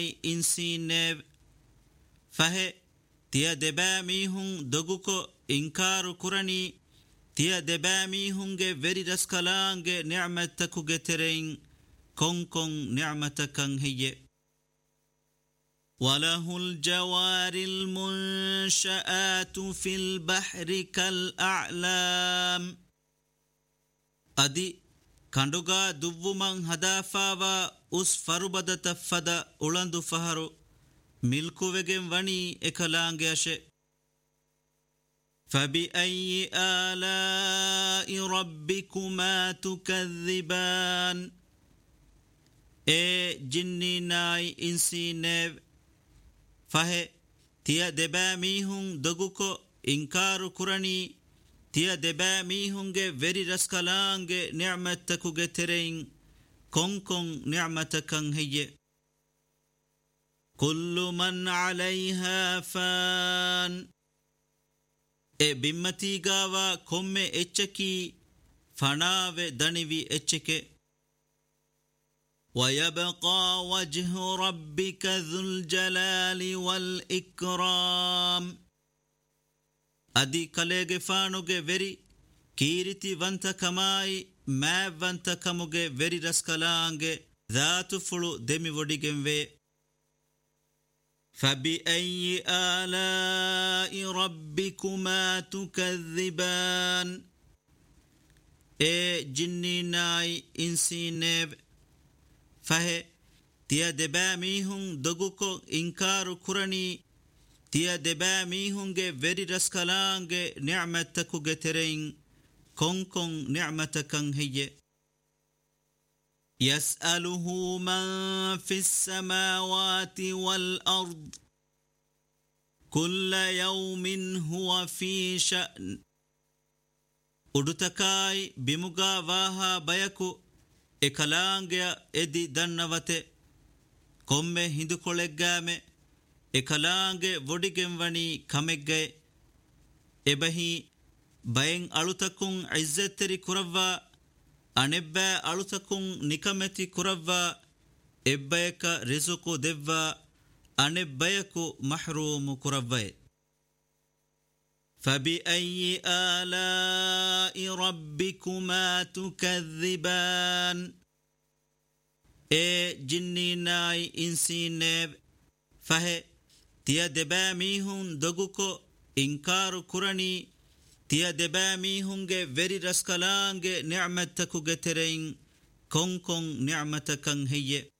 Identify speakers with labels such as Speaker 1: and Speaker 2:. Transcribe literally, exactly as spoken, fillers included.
Speaker 1: insinev fahe tiya debamihun doguko inkaru kurani tiya debamihunge veri raskalange ni'matakuge terein konkon ni'matakan hiye وله الجوار المنشآت في البحر كالأعلام أدي كندوغا دوومن هدافاوا أس فربدت فدا أولندو فهرو ملكو وگن وني إكلانگيش فبأي آلاء ربكما تكذبان إيه جني ناي إنسي نيف فهي تيا دباميهن دغوكو إنكار كراني تيا دباميهنگه وری رسكالانگه نعمتكوگه ترين كون كون نعمتكن هي كل من عليها فان إيه بمتي غاوا كومي اتشكي فناوه دنوي اتشكي ويبقى وجه ربك ذو الجلال والإكرام أدي كاليغ فانوغ وري كيرتي وانت كماي ما وانت كموغ وري رسكالانغ ذات فلو دمي وديگن وي فبأي آلاء ربكما تكذبان إيه جني ناي إنسي نيب فهي تيا دباميهن دغوكو إنكار كراني تيا دباميهنگه وری رسكالانگه نعمتكوگه ترين كون كون نعمتكن هي يسأله من في السماوات والأرض كل يوم هو في شأن أدتكاي بمغا واها بيكو ekalaangya edi dannavate komme hindukoleggame ekalaange vodigen wani kamegge ebahi bayen alutakun izzetteri kuravva anebba alutakun nikameti kuravva ebbayaka rizuku devva anebbayaku mahrumu kuravva فبأي آلاء ربكما تكذبان إيه جني ناي إنسي نيب فهي تيا دباميهن دغوكو إنكار كراني تيا دباميهنگه وری رسكالانگه نعمتكوگه ترين كون كون نعمتكن هي